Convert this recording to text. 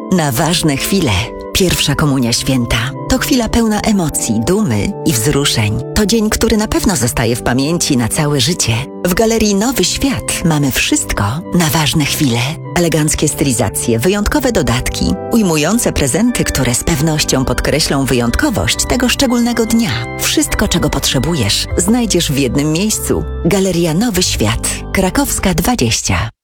Na ważne chwile. Pierwsza komunia święta. To chwila pełna emocji, dumy i wzruszeń. To dzień, który na pewno zostaje w pamięci na całe życie. W Galerii Nowy Świat mamy wszystko na ważne chwile. Eleganckie stylizacje, wyjątkowe dodatki, ujmujące prezenty, które z pewnością podkreślą wyjątkowość tego szczególnego dnia. Wszystko, czego potrzebujesz, znajdziesz w jednym miejscu. Galeria Nowy Świat. Krakowska 20.